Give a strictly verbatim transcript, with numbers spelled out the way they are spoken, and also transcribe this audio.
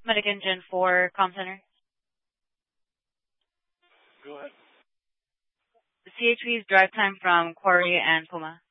Medic Engine for Com Center. Go ahead. The C H V's drive time from Quarry and Puma.